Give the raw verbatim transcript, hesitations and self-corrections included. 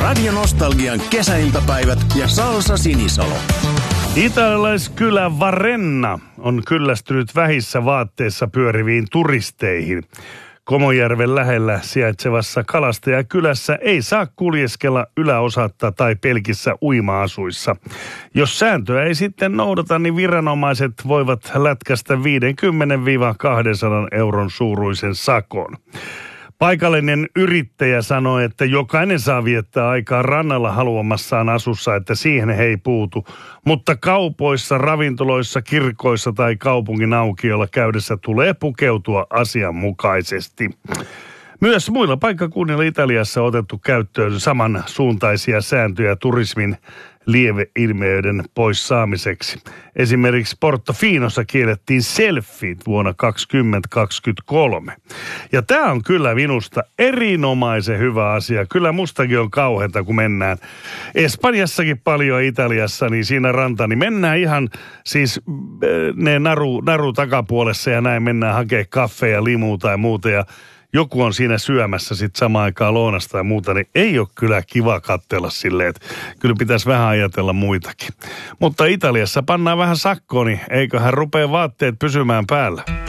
Radio Nostalgian kesäiltapäivät ja Salsa Sinisalo. Italialaiskylä Varenna on kyllästynyt vähissä vaatteissa pyöriviin turisteihin. Komojärven lähellä sijaitsevassa kalastajakylässä ei saa kuljeskella yläosatta tai pelkissä uima-asuissa. Jos sääntöä ei sitten noudata, niin viranomaiset voivat lätkästä viisikymmentä kaksisataa euron suuruisen sakon. Paikallinen yrittäjä sanoi, että jokainen saa viettää aikaa rannalla haluamassaan asussa, että siihen he ei puutu. Mutta kaupoissa, ravintoloissa, kirkoissa tai kaupungin aukiolla käydessä tulee pukeutua asianmukaisesti. Myös muilla paikkakunnilla Italiassa on otettu käyttöön samansuuntaisia sääntöjä turismin lieveilmiöiden pois saamiseksi. Esimerkiksi Portofinossa kiellettiin selfiet vuonna kaksituhattakaksikymmentäkolme. Ja tämä on kyllä minusta erinomaisen hyvä asia. Kyllä mustakin on kauheata, kun mennään Espanjassakin paljon, Italiassa, niin siinä ranta, niin mennään ihan siis ne naru, naru takapuolessa ja näin mennään hakemaan kaffeja, limua tai muuta ja joku on siinä syömässä sitten samaan aikaan lounasta ja muuta, niin ei ole kyllä kiva katsella silleen, että kyllä pitäisi vähän ajatella muitakin. Mutta Italiassa pannaan vähän sakkoon, niin eiköhän rupea vaatteet pysymään päällä.